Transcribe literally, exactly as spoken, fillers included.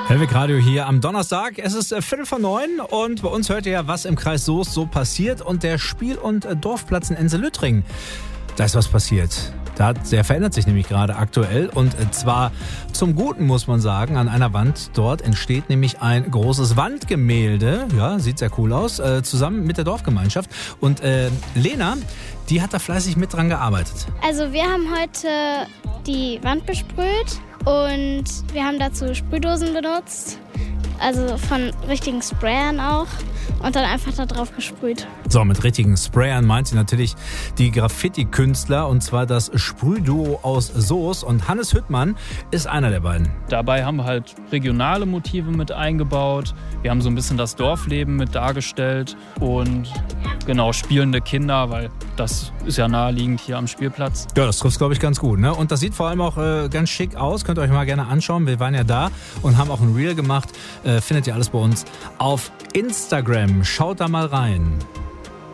Hellweg Radio hier am Donnerstag. Es ist äh, Viertel vor neun und bei uns hört ihr ja, was im Kreis Soest so passiert. Und der Spiel- und äh, Dorfplatz in Ense-Lüttring, da ist was passiert. Da, der verändert sich nämlich gerade aktuell und äh, zwar zum Guten, muss man sagen. An einer Wand dort entsteht nämlich ein großes Wandgemälde. Ja, sieht sehr cool aus, äh, zusammen mit der Dorfgemeinschaft. Und äh, Lena, die hat da fleißig mit dran gearbeitet. Also wir haben heute die Wand besprüht und wir haben dazu Sprühdosen benutzt, also von richtigen Sprayern auch, und dann einfach da drauf gesprüht. So, mit richtigen Sprayern meint sie natürlich die Graffiti-Künstler, und zwar das Sprühduo aus Soest, und Hannes Hüttmann ist einer der beiden. Dabei haben wir halt regionale Motive mit eingebaut. Wir haben so ein bisschen das Dorfleben mit dargestellt und genau, spielende Kinder, weil das ist ja naheliegend hier am Spielplatz. Ja, das trifft, glaube ich, ganz gut, ne? Und das sieht vor allem auch äh, ganz schick aus. Könnt ihr euch mal gerne anschauen. Wir waren ja da und haben auch ein Reel gemacht. Äh, findet ihr alles bei uns auf Instagram. Schaut da mal rein.